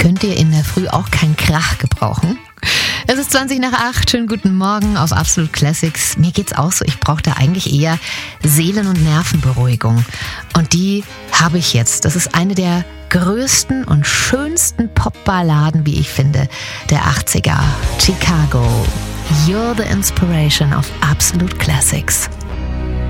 Könnt ihr in der Früh auch keinen Krach gebrauchen? Es ist 20:20. Schönen guten Morgen auf Absolute Classics. Mir geht's auch so. Ich brauche da eigentlich eher Seelen- und Nervenberuhigung. Und die habe ich jetzt. Das ist eine der größten und schönsten Popballaden, wie ich finde, der 80er. Chicago. You're the inspiration of Absolute Classics.